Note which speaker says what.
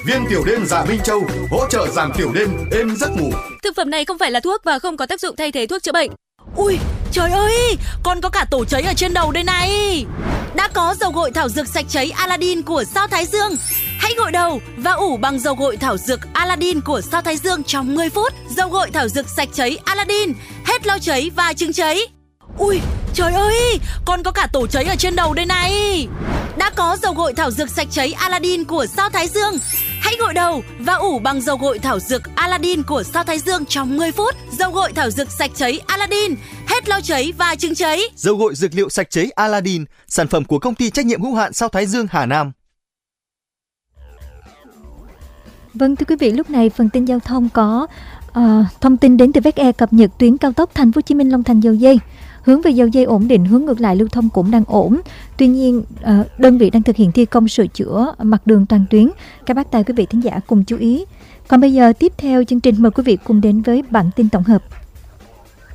Speaker 1: Viên tiểu đêm Dạ Minh Châu hỗ trợ giảm tiểu đêm, êm giấc ngủ.
Speaker 2: Thực phẩm này không phải là thuốc và không có tác dụng thay thế thuốc chữa bệnh.
Speaker 3: Ui, trời ơi, con có cả tổ cháy ở trên đầu đây này. Đã có dầu gội thảo dược sạch cháy Aladdin của Sao Thái Dương. Hãy gội đầu và ủ bằng dầu gội thảo dược Aladdin của Sao Thái Dương trong 10 phút. Dầu gội thảo dược sạch cháy Aladdin, hết lau cháy và chứng cháy. Ui, trời ơi, con có cả tổ cháy ở trên đầu đây này. Đã có dầu gội thảo dược sạch cháy Aladdin của Sao Thái Dương. Hãy gội đầu và ủ bằng dầu gội thảo dược Aladdin của Sao Thái Dương trong 10 phút. Dầu gội thảo dược sạch cháy Aladdin, hết lau cháy và chứng cháy.
Speaker 4: Dầu gội dược liệu sạch cháy Aladdin, sản phẩm của công ty trách nhiệm hữu hạn Sao Thái Dương Hà Nam.
Speaker 5: Vâng, thưa quý vị, lúc này phần tin giao thông có thông tin đến từ Vec Air cập nhật tuyến cao tốc Thành phố Hồ Chí Minh Long Thành Dầu Giây. Hướng về Dầu Giây ổn định, hướng ngược lại lưu thông cũng đang ổn. Tuy nhiên, đơn vị đang thực hiện thi công sửa chữa mặt đường toàn tuyến. Các bác tài quý vị thính giả cùng chú ý. Còn bây giờ tiếp theo chương trình mời quý vị cùng đến với bản tin tổng hợp.